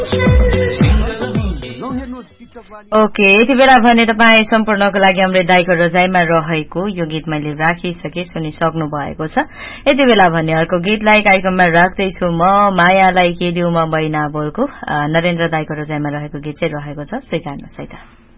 Okay, यति बेला भने तपाईँ सम्पूर्णको लागि हाम्रो दाइको रजाइमा रहेको यो गीत मैले राखिसके सुनिसक्नु भएको छ। यति बेला भने अर्को गीतलाई कार्यक्रममा राख्दैछु म, मायालाई के दिउँ म बैना बोलको नरेन्द्र दाइको रजाइमा रहेको गीत चाहिँ रहेको छ, स्वीकार्नुहोस् है त।